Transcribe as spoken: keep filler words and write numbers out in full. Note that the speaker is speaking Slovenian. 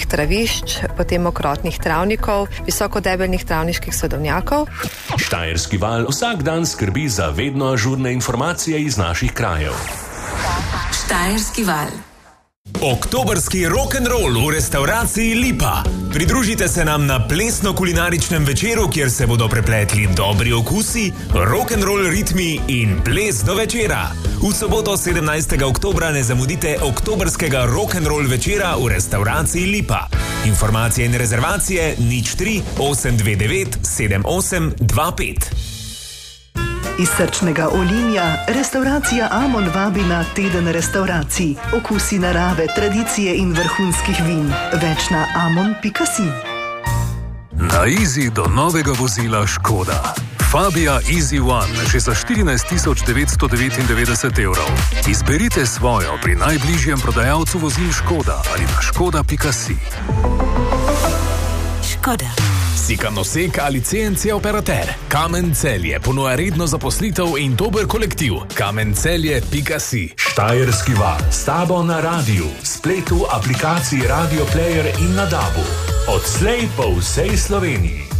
gozdnih travišč, potem mokrotnih travnikov, visokodebelnih travniških sadovnjakov. Štajerski val vsak dan skrbi za vedno ažurne informacije iz naših krajev. Štajerski val. Oktobrski rock'n'roll v restavraciji Lipa. Pridružite se nam na plesno-kulinaričnem večeru, kjer se bodo prepletli dobri okusi, rock'n'roll ritmi in ples do večera. V soboto sedemnajstega oktobra ne zamudite oktobrskega rock'n'roll večera v restavraciji Lipa. Informacije in rezervacije nič tri osem dve devet sedem osem dva pet. Iz srčnega Olimja restauracija Amon vabi na teden restauracij, okusi narave, tradicije in vrhunskih vin. Več na amon pika si. Na Easy do novega vozila Škoda. Fabia Easy One že za štirinajst tisoč devetsto devetindevetdeset evrov. Izberite svojo pri najbližjem prodajalcu vozil Škoda ali na škoda pika si. Škoda. Si kanosek ali C N C operater? Kamen Celje ponuja redno zaposlitev in dober kolektiv. kamen celje pika si. Štajerski val s tabo na radiju, spletu, aplikaciji Radio Player in na dabu. Odslej po vsej Sloveniji.